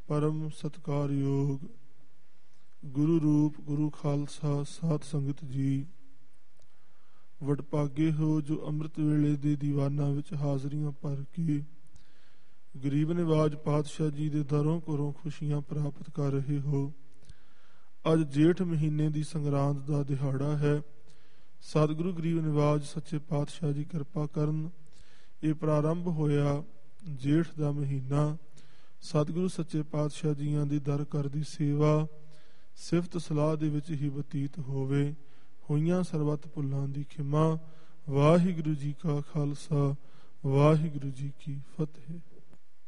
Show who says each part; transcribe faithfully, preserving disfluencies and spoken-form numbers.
Speaker 1: परम सत्कारयोग गुरु रूप गुरु खालसा साध संगत जी। वडभागे हो जो अमृत वेले दे दीवाना विच हाजरियां भर के गरीब निवाज पातशाह जी दे दरों घरों खुशियां प्राप्त कर रहे हो। अज जेठ महीने दी संगरांद दा दिहाड़ा है। सतगुरु गरीब निवाज सच्चे पातशाह जी कृपा करन। ये प्रारंभ होया जेठ दा महीना सतगुरु सच्चे पातशाह जियां दी दर कर दी सेवा सिफत सलाह दे विच ही बतीत होवे। होइयां सरबत भुल्लां दी खिमा। वाहिगुरु जी का खालसा वाहिगुरु जी की फतेह।